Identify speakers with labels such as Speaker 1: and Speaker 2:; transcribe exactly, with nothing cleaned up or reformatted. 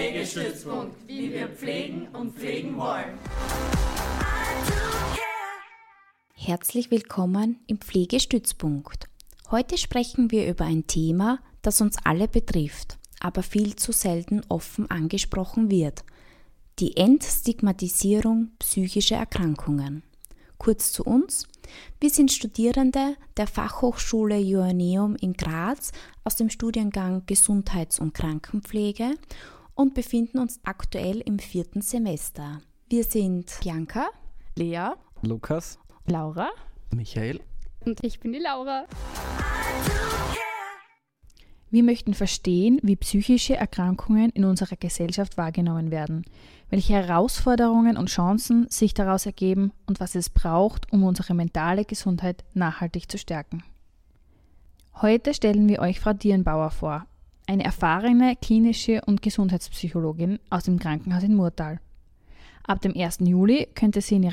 Speaker 1: Pflegestützpunkt, wie wir pflegen und pflegen wollen.
Speaker 2: Herzlich willkommen im Pflegestützpunkt. Heute sprechen wir über ein Thema, das uns alle betrifft, aber viel zu selten offen angesprochen wird: die Entstigmatisierung psychischer Erkrankungen. Kurz zu uns: Wir sind Studierende der Fachhochschule Joanneum in Graz aus dem Studiengang Gesundheits- und Krankenpflege und befinden uns aktuell im vierten Semester. Wir sind Bianca,
Speaker 3: Lea,
Speaker 4: Lukas,
Speaker 3: Laura
Speaker 4: Michael
Speaker 3: und ich bin die Laura. Wir möchten verstehen, wie psychische Erkrankungen in unserer Gesellschaft wahrgenommen werden, welche Herausforderungen und Chancen sich daraus ergeben und was es braucht, um unsere mentale Gesundheit nachhaltig zu stärken. Heute stellen wir euch Frau Dierenbauer vor, eine erfahrene klinische und Gesundheitspsychologin aus dem Krankenhaus in Murtal. Ab dem ersten Juli könnte sie in ihrer